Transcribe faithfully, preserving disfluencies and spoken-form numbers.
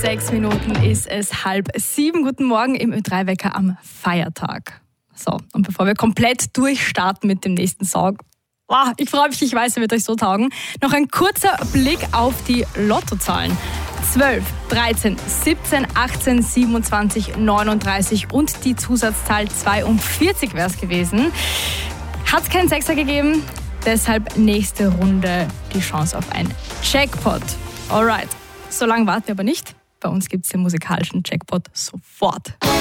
Sechs Minuten ist es halb sieben. Guten Morgen im Ö drei Wecker am Feiertag. So, und bevor wir komplett durchstarten mit dem nächsten Song, oh, ich freue mich, ich weiß, er wird euch so taugen, noch ein kurzer Blick auf die Lottozahlen. zwölf, dreizehn, siebzehn, achtzehn, siebenundzwanzig, neununddreißig und die Zusatzzahl zweiundvierzig wäre es gewesen. Hat es keinen Sechser gegeben, deshalb nächste Runde die Chance auf einen Jackpot. Alright, so lange warten wir aber nicht. Bei uns gibt es den musikalischen Jackpot sofort.